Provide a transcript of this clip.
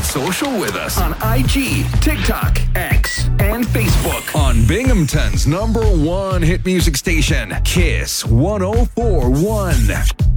social with us on IG, TikTok, X, and Facebook on Binghamton's #1 hit music station, Kiss 104.1.